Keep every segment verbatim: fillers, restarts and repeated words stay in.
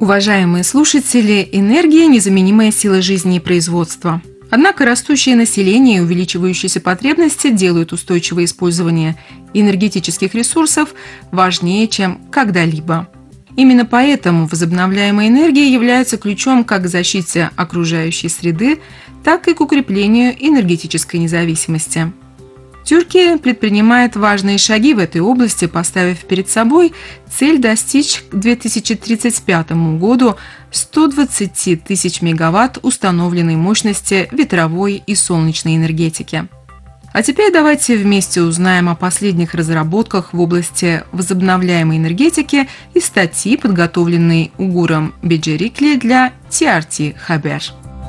Уважаемые слушатели, энергия – незаменимая сила жизни и производства. Однако растущее население и увеличивающиеся потребности делают устойчивое использование энергетических ресурсов важнее, чем когда-либо. Именно поэтому возобновляемая энергия является ключом как к защите окружающей среды, так и к укреплению энергетической независимости. Тюркия предпринимает важные шаги в этой области, поставив перед собой цель достичь к две тысячи тридцать пятому году ста двадцати тысяч мегаватт установленной мощности ветровой и солнечной энергетики. А теперь давайте вместе узнаем о последних разработках в области возобновляемой энергетики из статьи, подготовленной Угуром Беджерикли для ти ар ти Хабер.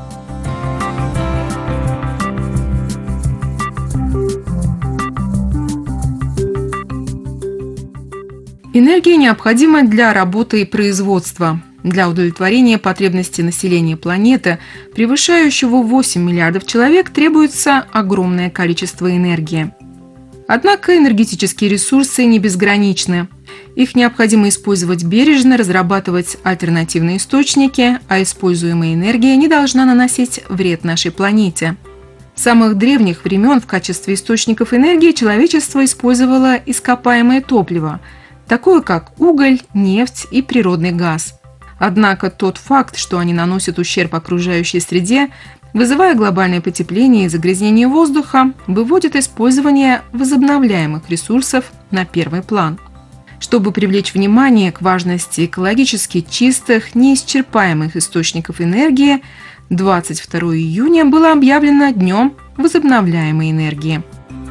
Энергия необходима для работы и производства. Для удовлетворения потребностей населения планеты, превышающего восемь миллиардов человек, требуется огромное количество энергии. Однако энергетические ресурсы не безграничны. Их необходимо использовать бережно, разрабатывать альтернативные источники, а используемая энергия не должна наносить вред нашей планете. С самых древних времен в качестве источников энергии человечество использовало ископаемое топливо – такое как уголь, нефть и природный газ. Однако тот факт, что они наносят ущерб окружающей среде, вызывая глобальное потепление и загрязнение воздуха, выводит использование возобновляемых ресурсов на первый план. Чтобы привлечь внимание к важности экологически чистых, неисчерпаемых источников энергии, двадцать второго июня было объявлено Днем возобновляемой энергии.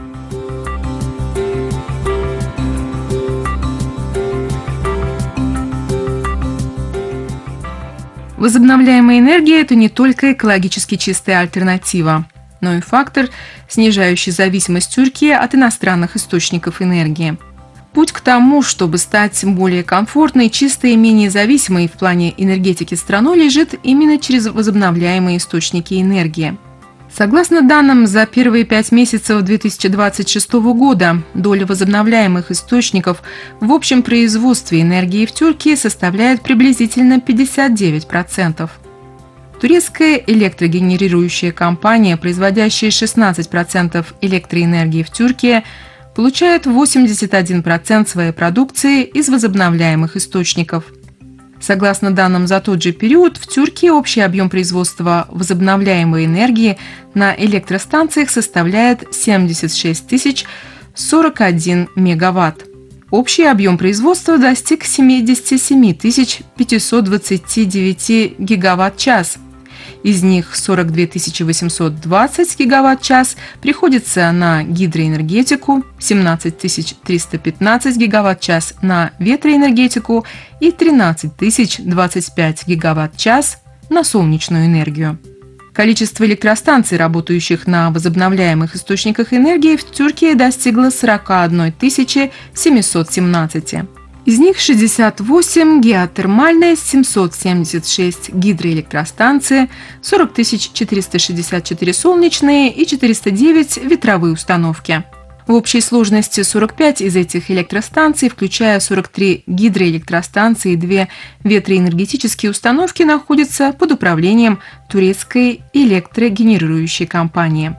Возобновляемая энергия – это не только экологически чистая альтернатива, но и фактор, снижающий зависимость Тюркии от иностранных источников энергии. Путь к тому, чтобы стать более комфортной, чистой и менее зависимой в плане энергетики страной, лежит именно через возобновляемые источники энергии. Согласно данным, за первые пять месяцев две тысячи двадцать шестого года доля возобновляемых источников в общем производстве энергии в Тюркии составляет приблизительно пятьдесят девять процентов. Турецкая электрогенерирующая компания, производящая шестнадцать процентов электроэнергии в Тюркии, получает восемьдесят один процент своей продукции из возобновляемых источников. Согласно данным за тот же период, в Тюркии общий объем производства возобновляемой энергии на электростанциях составляет семьдесят шесть тысяч сорок один мегаватт. Общий объем производства достиг семьдесят семь тысяч пятьсот двадцать девять гигаватт-час. Из них сорок две тысячи восемьсот двадцать гигаватт-час приходится на гидроэнергетику, семнадцать тысяч триста пятнадцать гигаватт-час на ветроэнергетику и тринадцать тысяч двадцать пять гигаватт-час на солнечную энергию. Количество электростанций, работающих на возобновляемых источниках энергии, в Тюркии достигло сорок одна тысяча семьсот семнадцать. Из них шестьдесят восемь геотермальные, семьсот семьдесят шесть гидроэлектростанции, сорок тысяч четыреста шестьдесят четыре солнечные и четыреста девять ветровые установки. В общей сложности сорок пять из этих электростанций, включая сорок три гидроэлектростанции и две ветроэнергетические установки, находятся под управлением турецкой электрогенерирующей компании.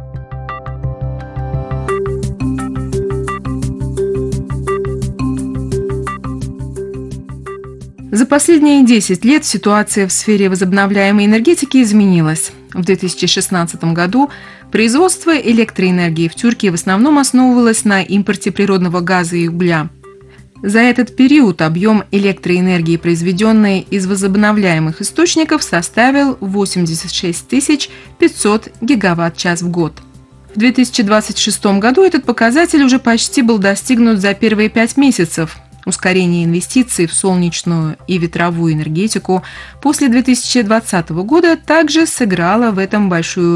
За последние десять лет ситуация в сфере возобновляемой энергетики изменилась. В две тысячи шестнадцатом году производство электроэнергии в Тюркии в основном основывалось на импорте природного газа и угля. За этот период объем электроэнергии, произведенной из возобновляемых источников, составил восемьдесят шесть тысяч пятьсот гигаватт-час в год. В две тысячи двадцать шестом году этот показатель уже почти был достигнут за первые пять месяцев. Ускорение инвестиций в солнечную и ветровую энергетику после две тысячи двадцатого года также сыграло в этом большую